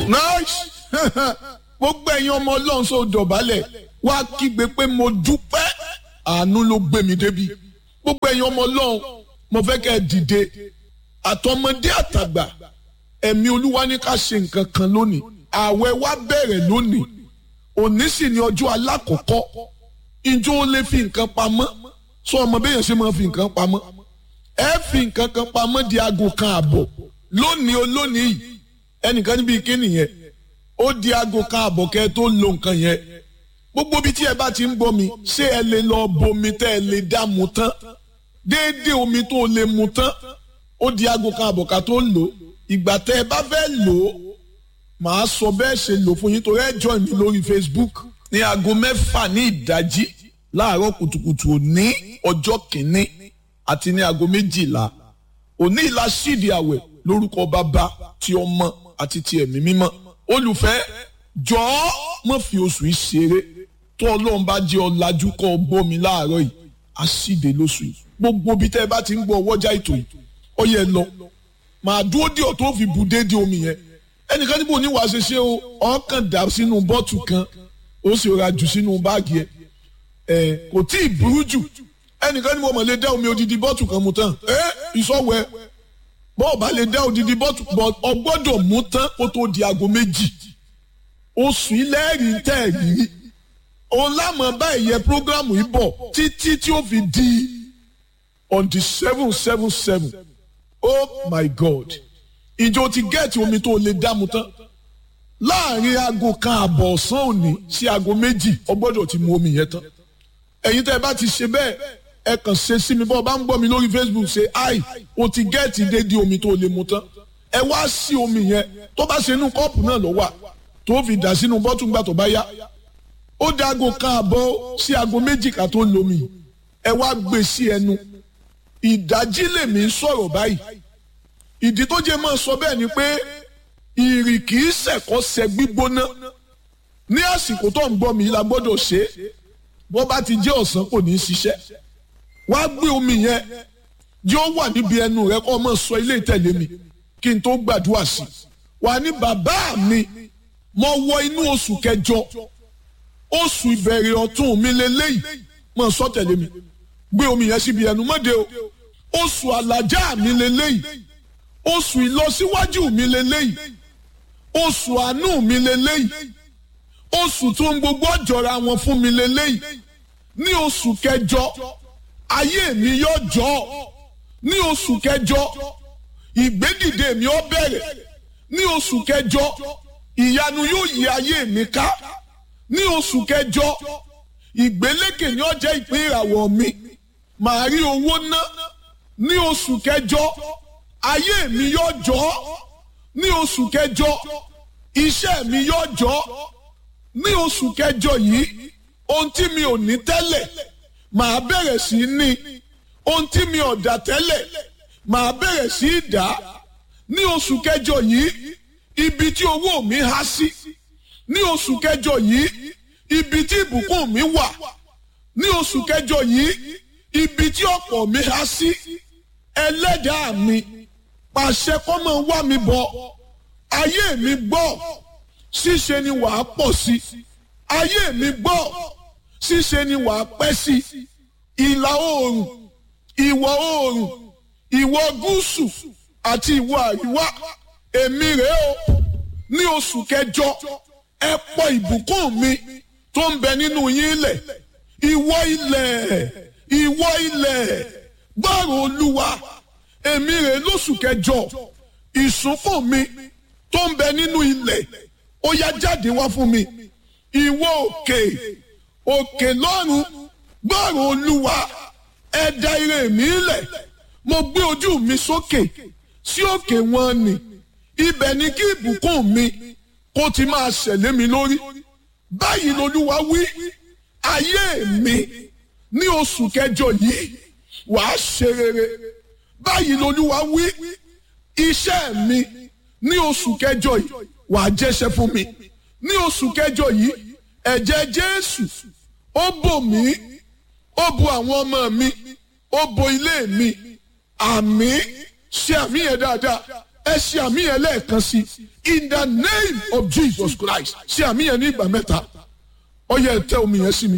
nice gbogbo ẹ̀yin ọmọ ọlọ́run sọ dọ̀bálẹ̀ wá kígbe pé mo dúpẹ́ àánú ló gbé mi débi gbogbo ẹ̀yin ọmọ ọlọ́run mo fẹ́ kẹ́ ẹ dìde àtọmọdé àtàgbà ẹ̀mí olúwa ní ká ṣe nǹkan kan lónìí ààwẹ̀ wa bẹ̀rẹ̀ lónìí òní sì ni ọjọ́ alákọ̀ọ́kọ́ ìjọ ó lè fi nǹkan pamọ́ sọ ọmọ bẹ́yẹn ṣe máa fi nǹkan pamọ́ ẹ fi nǹkan kan pamọ́ di aago kan àbọ̀ lónìí olónìí yìí ẹnìkan níbi kíni yẹn ó di aago kan àbọ̀ kẹ́ tó lo nǹkan yẹn gbogbo ibi tí ẹ bá ti ń bọ́ mi ṣé ẹ lè lọ bomi tẹ́ ẹ lè dá mu tán déédéé omi tó lè mu tán ó di aago kan àbọ̀ ká tó lò ìgbà tẹ́ ẹ bá fẹ́ lò ó màá sọ bẹ́ẹ̀ ṣe lò fún yín torí ẹ join mi lórí Facebook ní aago 6 ní ìdájí láàárọ̀ kùtùkùtù òní ọjọ́ kìíní àti ní aago 12 òní ìlà sídìí àwẹ̀ lórúkọ bàbá ti ọmọ àti ti ẹ̀mí mímọ́ olùfẹ́ jọ̀ọ́ má fi oṣù yìí ṣeré tó ọlọ́run bá jẹ́ ọ̀làjú kọ́ gbọ́ mi láàárọ̀ yìí á síde lóṣù yìí gbogbo ibi tẹ́ ẹ bá ti ń gbọ́ ọwọ́jà ètò yìí ó yẹ lọ màá dúró dé ọ̀ tó fi bù déédé omi yẹn ẹnìkan níbo ní wàá ṣe ṣe o ọkàn dà sínú bọ́ọ̀tù kan ó sì rà jù sínú báàgì ẹ kò tí ì burú jù ẹnìkan ní mo mọ̀ lè dá omi odidi bọ́ọ̀tù kan mu tán ìsọ̀wẹ́ bọ́ọ̀ bá lè dá odidi bọ́ọ̀tù ọgbọ́dọ̀ mú tán kó tó di aago 2 oṣù ilẹ̀rí tẹ̀ rí òun lámọ̀ báyìí yẹ prógrámù yìí bọ̀ títí tí ó fi di on the 7/7/7 oh my God ìjọ ti gẹ́ẹ̀tì omi tó lè dá mu tán láàrin aago kan àbọ̀ ọ̀sán òní sí aago 2 ọgbọ́dọ̀ ti mu omi yẹn tán ẹ̀yin tẹ́ ẹ bá ti ṣe bẹ́ẹ̀ ẹ kàn ṣe sí mi bọ́ ọ bá ń gbọ́ mi lórí Facebook ṣe ai o ti gẹ́ẹ̀tì dédé omi tó lè mu tán ẹ wá sí omi yẹn tó bá ṣe inú kọ́ọ̀pù náà ló wà tó fi dà sínú bọ́tù ńgbà tó bá yá ó dá aago kan àbọ̀ sí aago 2 ká tó lomi ẹ wá gbé sí ẹnu ìdájí lèmi ń sọ̀rọ̀ báyìí ìdí tó jẹ́ máa sọ bẹ́ẹ̀ ni pé ìrì kì í ṣẹ̀kọ́ ṣẹ gbígbóná ní àsìkò tó ń gbọ́ mi la gbọ́dọ̀ ṣe é bó bá ti jẹ́ ọ̀sán kò ní í ṣiṣẹ́ wá gbé omi yẹn yóò wà níbi ẹnu rẹ kó máa sọ ilé ìtẹ̀lé mi kí n tó gbàdúrà sí wà ní bàbá mi mo wọ inú oṣù kẹjọ oṣù ìbẹ̀rẹ̀ ọ̀tún mi lélẹ́yìí máa sọ tẹ̀lé mi gbé omi yẹn síbi ẹnu mọ́dé o oṣù àlàjá mi lélẹ́yìí oṣù ìlọsíwájú mi lélẹ́yìí oṣù àánú mi lélẹ́yìí oṣù tó ń gbogbo ọ̀jọ̀ra wọn fún mi lélẹ́yìí ní oṣù kẹjọ ayé mi yóò jọ ní oṣù kẹjọ ìgbédìde mi ó bẹ̀rẹ̀ ní oṣù kẹjọ ìyanu yóò yí ayé mi ká ní oṣù kẹjọ ìgbélékè ni ó jẹ́ ìpín ìràwọ̀ mi màá rí owó ná ní oṣù kẹjọ ayé mi yóò jọ ní oṣù kẹjọ iṣẹ́ mi yóò jọ ní oṣù kẹjọ yìí ohun tí mi ò ní tẹ́lẹ̀ màá bẹ̀rẹ̀ sí ní ohun tí mi ò dá tẹ́lẹ̀ màá bẹ̀rẹ̀ sí í dá ní oṣù kẹjọ yìí ibi tí owó mi há sí ní oṣù kẹjọ yìí ibi tí ìbùkún mi wà ní oṣù kẹjọ yìí ibi tí ọ̀pọ̀ mi há sí ẹlẹ́dàá mi pàṣẹ kó máa wá mi bọ̀ ayé mi gbọ́ ṣíṣe ni wàá pọ̀ sí ayé mi gbọ́ ṣíṣe ni wàá pẹ́ sí ìlà oòrùn ìwọ̀ oòrùn ìwọ̀ gúúsù àti ìwọ̀ àríwá èmi rèé o ní oṣù kẹjọ ẹ pọ̀ ìbùkún mi tó ń bẹ nínú yín lẹ̀ ìwọ ilẹ̀ gbọ́rọ̀ olúwa èmi rèé lóṣù kẹjọ ìsúnfún mi tó ń bẹ nínú ilẹ̀ ó yá jáde wá fún mi ìwọ òkè lọ́run gbọ́rọ̀ olúwa ẹ dá ire mi lẹ̀ mo gbé ojú mi sókè sí òkè wọn ni ibẹ̀ ni kí ìbùkún mi kó ti máa ṣẹ̀lé mi lórí báyìí lolúwa wí ayé mi ní oṣù kẹjọ yìí wàá ṣe rere báyìí lolúwa wí iṣẹ́ mi ní oṣù kẹjọ yìí wàá jẹ́ṣẹ́ fún mi ní oṣù kẹjọ yìí ẹ̀jẹ̀ Jésù ó bò mí ó bo àwọn ọmọ mi ó bo ilé mi àmín ṣe àmì yẹn dáadáa ẹ ṣe àmì yẹn lẹ́ẹ̀kan sí in the name of Jesus Christ ṣe àmì yẹn ní ìgbà mẹ́ta ó yẹ tẹ omi yẹn sí mi